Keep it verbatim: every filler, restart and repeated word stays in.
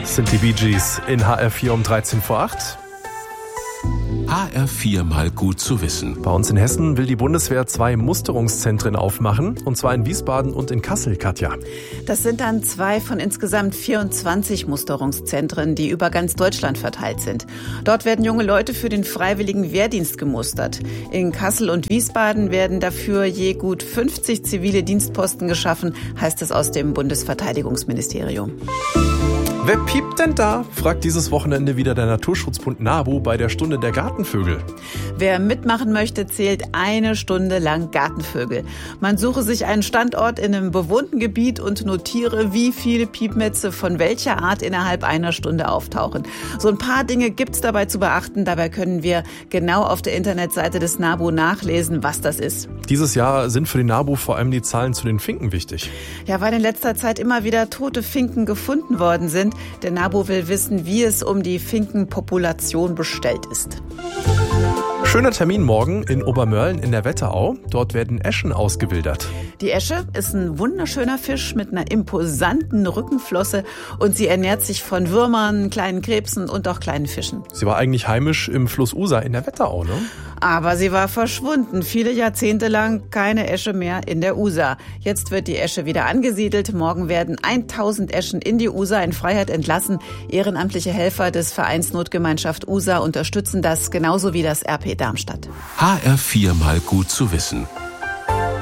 Sind die Bee Gees in H R vier um dreizehn vor acht. H R vier mal gut zu wissen. Bei uns in Hessen will die Bundeswehr zwei Musterungszentren aufmachen, und zwar in Wiesbaden und in Kassel, Katja. Das sind dann zwei von insgesamt vierundzwanzig Musterungszentren, die über ganz Deutschland verteilt sind. Dort werden junge Leute für den freiwilligen Wehrdienst gemustert. In Kassel und Wiesbaden werden dafür je gut fünfzig zivile Dienstposten geschaffen, heißt es aus dem Bundesverteidigungsministerium. Wer piept denn da? Fragt dieses Wochenende wieder der Naturschutzbund NABU bei der Stunde der Gartenvögel. Wer mitmachen möchte, zählt eine Stunde lang Gartenvögel. Man suche sich einen Standort in einem bewohnten Gebiet und notiere, wie viele Piepmetze von welcher Art innerhalb einer Stunde auftauchen. So ein paar Dinge gibt's dabei zu beachten. Dabei können wir genau auf der Internetseite des NABU nachlesen, was das ist. Dieses Jahr sind für den NABU vor allem die Zahlen zu den Finken wichtig. Ja, weil in letzter Zeit immer wieder tote Finken gefunden worden sind. Der NABU will wissen, wie es um die Finkenpopulation bestellt ist. Schöner Termin morgen in Obermörlen in der Wetterau. Dort werden Äschen ausgewildert. Die Äsche ist ein wunderschöner Fisch mit einer imposanten Rückenflosse und sie ernährt sich von Würmern, kleinen Krebsen und auch kleinen Fischen. Sie war eigentlich heimisch im Fluss Usa in der Wetterau, ne? Aber sie war verschwunden. Viele Jahrzehnte lang keine Äsche mehr in der Usa. Jetzt wird die Äsche wieder angesiedelt. Morgen werden tausend Äschen in die Usa in Freiheit entlassen. Ehrenamtliche Helfer des Vereins Notgemeinschaft Usa unterstützen das, genauso wie das R P Darmstadt. H R vier mal gut zu wissen.